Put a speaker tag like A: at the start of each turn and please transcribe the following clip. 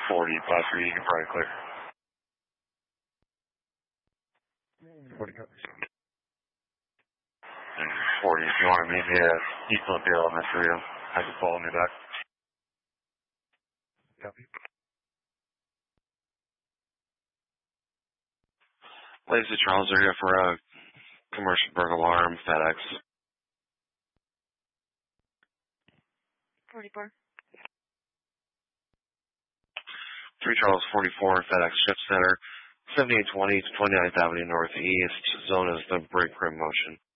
A: 40, class 3, you can probably clear. 40, 40, if you want to meet me at East Olympia Elementary, I can follow me back. Copy. Lazy Charles are here for a commercial burglar alarm, FedEx.
B: 44.
A: 3 Charles 44, FedEx Ship Center, 7820 to 29th Avenue Northeast. Zone is the break room motion.